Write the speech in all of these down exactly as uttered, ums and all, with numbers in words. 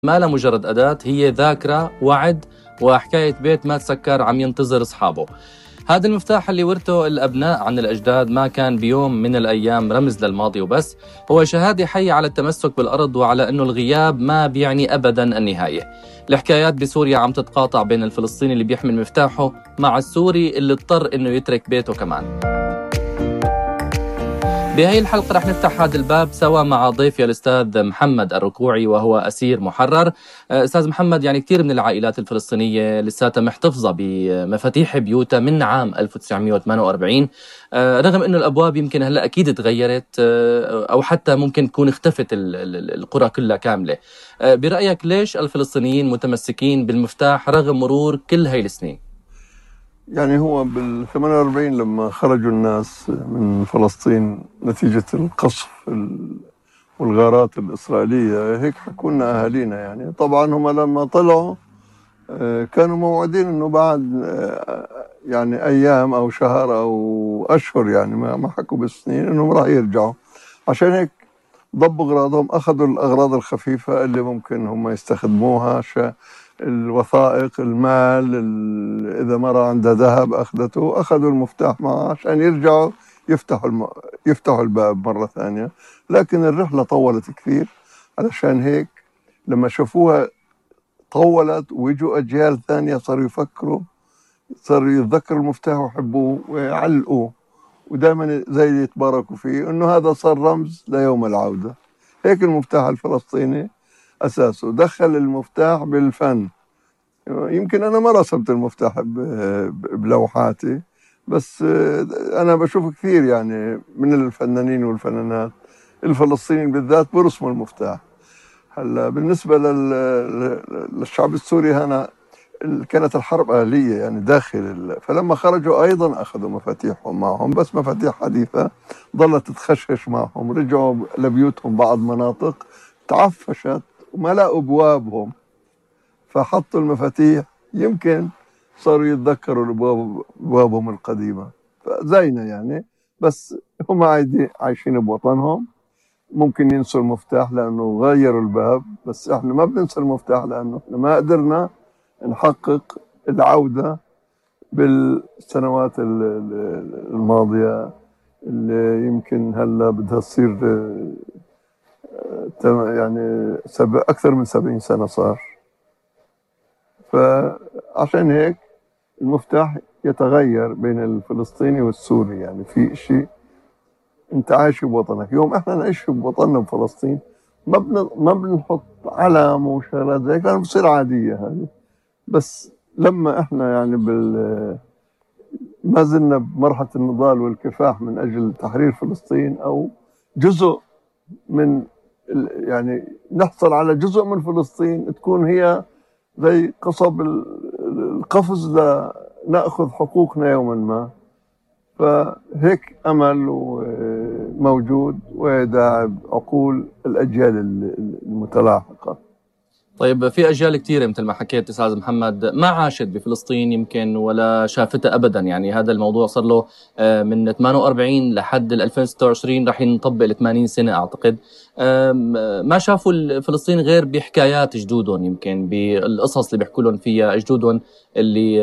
ما لها مجرد أداة، هي ذاكرة، وعد، وحكاية بيت ما تسكر عم ينتظر أصحابه. هذا المفتاح اللي ورثه الأبناء عن الأجداد ما كان بيوم من الأيام رمز للماضي وبس، هو شهادة حية على التمسك بالأرض وعلى أنه الغياب ما بيعني أبداً النهاية. الحكايات بسوريا عم تتقاطع بين الفلسطيني اللي بيحمل مفتاحه مع السوري اللي اضطر أنه يترك بيته كمان. بهاي الحلقة رح نفتح هذا الباب سوا مع ضيفي الأستاذ محمد الركوعي، وهو أسير محرر. أستاذ محمد، يعني كثير من العائلات الفلسطينية لساتها محتفظة بمفاتيح بيوتها من عام ألف وتسعمئة وثمانية وأربعين، رغم أنه الأبواب يمكن هلأ أكيد تغيرت أو حتى ممكن تكون اختفت القرى كلها كاملة. برأيك ليش الفلسطينيين متمسكين بالمفتاح رغم مرور كل هاي السنين؟ يعني هو بال ثمانية وأربعين لما خرجوا الناس من فلسطين نتيجة القصف والغارات الإسرائيلية، هيك حكوا لنا أهالينا. يعني طبعا هم لما طلعوا كانوا موعدين إنه بعد يعني أيام أو شهر أو أشهر، يعني ما حكوا بالسنين إنهم راح يرجعوا. عشان هيك ضبوا أغراضهم، أخذوا الأغراض الخفيفة اللي ممكن هم يستخدموها، الوثائق، المال، إذا مرة عندها ذهب أخذته، أخذوا المفتاح معه عشان يرجعوا يفتحوا الم... يفتحوا الباب مرة ثانية. لكن الرحلة طولت كثير، علشان هيك لما شافوها طولت ويجوا أجيال ثانية صاروا يفكروا، صاروا يتذكروا المفتاح ويحبوه ويعلقوه، ودائما زي اللي يتباركوا فيه إنه هذا صار رمز ليوم العودة. هيك المفتاح الفلسطيني أساسه دخل المفتاح بالفن. يمكن أنا ما رسمت المفتاح بلوحاتي، بس أنا بشوف كثير يعني من الفنانين والفنانات الفلسطينيين بالذات برسموا المفتاح. هلا بالنسبة للشعب السوري هنا كانت الحرب أهلية يعني داخل، فلما خرجوا أيضا أخذوا مفاتيحهم معهم، بس مفاتيح حديثة ظلت تخشش معهم. رجعوا لبيوتهم بعض مناطق تعفشت وما لقوا أبوابهم، فحطوا المفاتيح، يمكن صاروا يتذكروا أبوابهم القديمة. فزينا يعني، بس هم عايشين بوطنهم، ممكن ينسوا المفتاح لأنه غيروا الباب، بس احنا ما بننسى المفتاح لأنه احنا ما قدرنا نحقق العودة بالسنوات الماضية اللي يمكن هلا بدها تصير يعني أكثر من سبعين سنة صار. فعشان هيك المفتاح يتغير بين الفلسطيني والسوري. يعني في شيء انت عايش بوطنك، يوم احنا نعيش بوطننا بفلسطين ما بن ما بنحط علم وشغلات زي كانت بتصير عاديه هذه. بس لما احنا يعني بال ما زلنا بمرحله النضال والكفاح من اجل تحرير فلسطين، او جزء من يعني نحصل على جزء من فلسطين تكون هي زي قصب القفز لنأخذ حقوقنا يوما ما. فهيك أمل موجود ويداعب عقول الأجيال المتلاحقة. طيب، في أجيال كثيرة مثل ما حكيت أستاذ محمد ما عاشت بفلسطين يمكن ولا شافتها أبدا. يعني هذا الموضوع صار له من ثمانية وأربعين لحد ألفين وستة وعشرين، رح ينطبق ل ثمانين سنة أعتقد. ما شافوا فلسطين غير بحكايات جدودهم، يمكن بالقصص اللي بيحكوا لهم فيها جدودهم اللي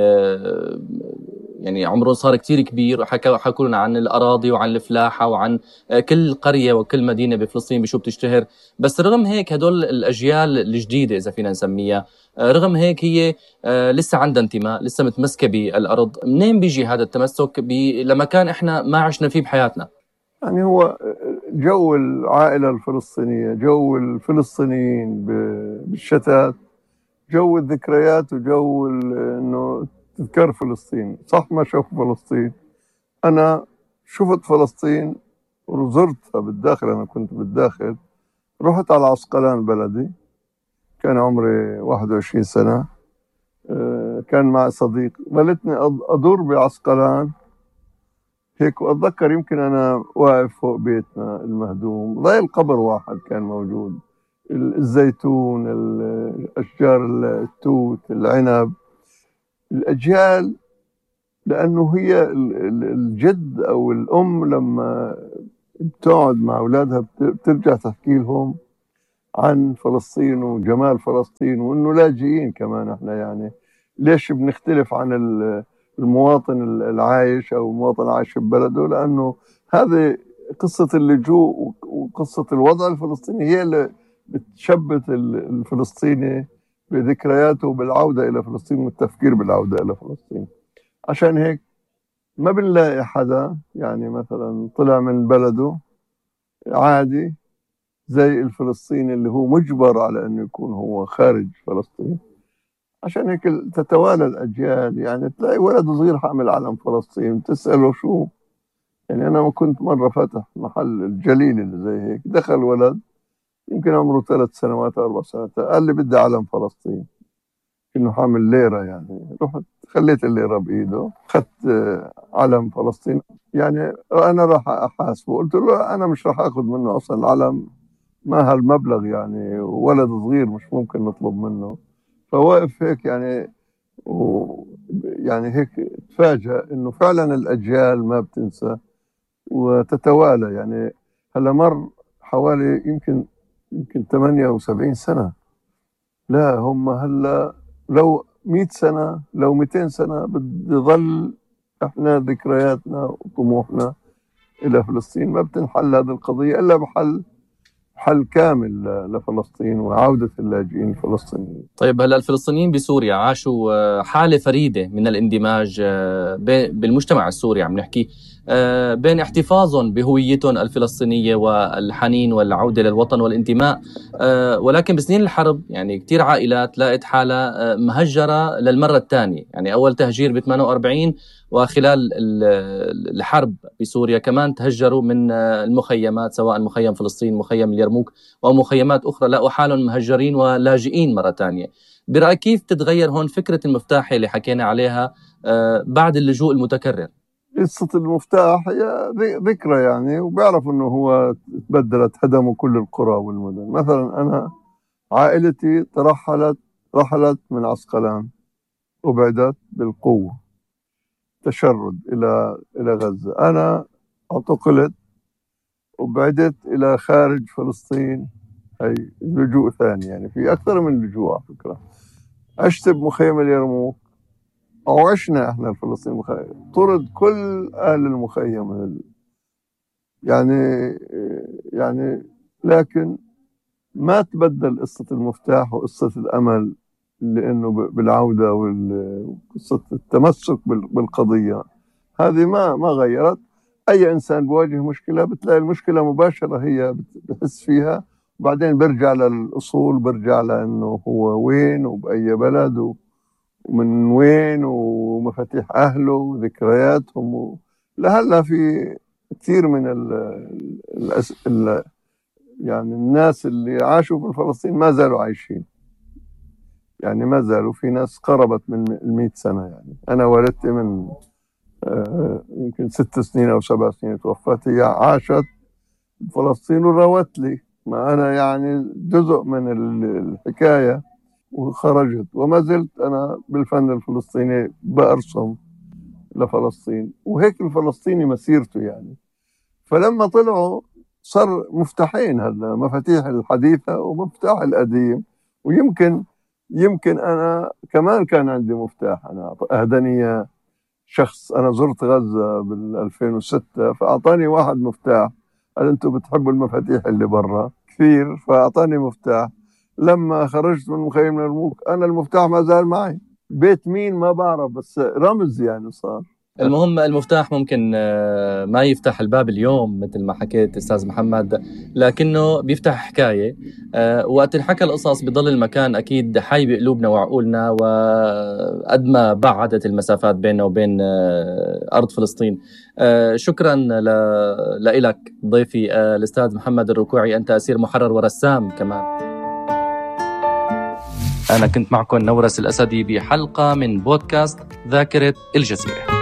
يعني عمره صار كتير كبير، وحكوا حكوا لنا عن الأراضي وعن الفلاحة وعن كل قرية وكل مدينة بفلسطين بشو بتشتهر. بس رغم هيك هدول الأجيال الجديدة إذا فينا نسميها، رغم هيك هي لسه عندها انتماء، لسه متمسكة بالأرض. منين بيجي هذا التمسك لمكان إحنا ما عشنا فيه بحياتنا؟ يعني هو جو العائلة الفلسطينية، جو الفلسطينيين بالشتات، جو الذكريات وجو إنه تذكر فلسطين. صح ما شافوا فلسطين، أنا شفت فلسطين وزرتها بالداخل. أنا كنت بالداخل، رحت على عسقلان بلدي، كان عمري واحد وعشرين سنة. كان معي صديق، ظلتني أدور بعسقلان هيك، وأتذكر يمكن أنا واقف فوق بيتنا المهدوم، ضايل قبر واحد كان موجود، الزيتون، الأشجار، التوت، العنب. الأجيال لأنه هي الجد أو الأم لما بتقعد مع أولادها بترجع تحكي لهم عن فلسطين وجمال فلسطين، وإنه لاجئين كمان إحنا. يعني ليش بنختلف عن المواطن العايش أو المواطن العايش ببلده؟ لأنه هذه قصة اللجوء وقصة الوضع الفلسطيني هي اللي بتشبت الفلسطيني بذكرياته بالعودة إلى فلسطين والتفكير بالعودة إلى فلسطين. عشان هيك ما بنلاقي حدا يعني مثلا طلع من بلده عادي زي الفلسطيني اللي هو مجبر على أنه يكون هو خارج فلسطين. عشان هيك تتوالى الأجيال، يعني تلاقي ولد صغير حامل علم فلسطين تسأله شو. يعني أنا ما كنت مرة فاتح محل الجليل اللي زي هيك، دخل ولد يمكن عمره ثلاث سنوات أربع سنوات، قال لي بدي علم فلسطين، إنه حامل ليرة. يعني رحت خليت الليرة بإيده، أخذت علم فلسطين. يعني أنا راح أحاسبه، قلت له أنا مش راح أخذ منه أصلا العلم، ما هالمبلغ يعني، ولد صغير مش ممكن نطلب منه. فواقف هيك يعني و يعني هيك تفاجأ إنه فعلا الأجيال ما بتنسى وتتوالى. يعني هلا مر حوالي يمكن يمكن ثمانية وسبعين سنة، لا هم هلا لو مئة سنة لو مئتين سنة بتظل احنا ذكرياتنا وطموحنا إلى فلسطين ما بتنحل هذه القضية إلا بحل حل كامل لفلسطين وعودة اللاجئين الفلسطينيين. طيب هلا الفلسطينيين بسوريا عاشوا حالة فريدة من الاندماج بالمجتمع السوري، عم نحكي بين احتفاظهم بهويتهم الفلسطينية والحنين والعودة للوطن والانتماء، ولكن بسنين الحرب يعني كتير عائلات لقت حالة مهجرة للمرة الثانية. يعني أول تهجير ب ثمانية وأربعين، وخلال الحرب بسوريا كمان تهجروا من المخيمات، سواء مخيم فلسطين، مخيم اليرموك أو مخيمات أخرى، لقوا حالهم مهجرين ولاجئين مرة تانية. برأيك كيف تتغير هون فكرة المفتاح اللي حكينا عليها بعد اللجوء المتكرر؟ قصة المفتاح هي ذكرى يعني، وبيعرف أنه هو تبدلت، هدموا كل القرى والمدن. مثلا أنا عائلتي ترحلت رحلت من عسقلان، وبعدت بالقوة تشرد إلى إلى غزة. أنا اعتقلت وبعدت إلى خارج فلسطين، هي لجوء ثاني. يعني في أكثر من لجوء على فكرة. عشت بمخيم اليرموك، أو عشنا إحنا الفلسطينيين مخيم، طرد كل أهل المخيم يعني يعني لكن ما تبدل قصة المفتاح وقصة الأمل، لأنه بالعودة وقصة التمسك بالقضية هذه ما ما غيرت. أي إنسان بواجه مشكلة بتلاقي المشكلة مباشرة هي بتحس فيها، وبعدين برجع للأصول، برجع لأنه هو وين وبأي بلد ومن وين ومفاتيح أهله وذكرياتهم. لهلا في كثير من ال ال ال يعني الناس اللي عاشوا في فلسطين ما زالوا عايشين، يعني ما زالوا في ناس قربت من المئة سنة. يعني أنا والدتي من آه يمكن ست سنين أو سبع سنين توفت، هي عاشت فلسطين وروت لي، ما أنا يعني جزء من الحكاية وخرجت، وما زلت أنا بالفن الفلسطيني بأرسم لفلسطين، وهيك الفلسطيني مسيرته يعني. فلما طلعوا صار مفتاحين، هلا مفاتيح الحديثة ومفتاح القديم. ويمكن يمكن أنا كمان كان عندي مفتاح، أنا أهدني شخص، أنا زرت غزة بال ألفين وستة فأعطاني واحد مفتاح، قال أنتم بتحبوا المفاتيح اللي برا كثير، فأعطاني مفتاح. لما خرجت من مخيم اليرموك أنا المفتاح ما زال معي، بيت مين ما بعرف بس رمز يعني صار. المهم المفتاح ممكن ما يفتح الباب اليوم مثل ما حكيت أستاذ محمد، لكنه بيفتح حكاية. وقت الحكى القصص بضل المكان أكيد حي بقلوبنا وعقولنا، وقد ما بعدت المسافات بيننا وبين أرض فلسطين. شكرا لك ضيفي الأستاذ محمد الركوعي، أنت أسير محرر ورسام كمان. أنا كنت معكم نورس الأسدي بحلقة من بودكاست ذاكرة الجزيرة.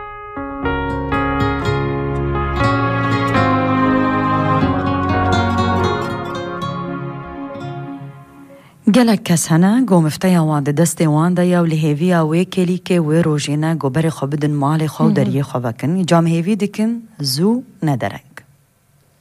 گلک کسانه گو مفتیا وان دسته وان دیا و لهویا و کلی که و روزینه گو بر خوابدن مال خود دریه خوابکن جام هیوی دکن زو نداره.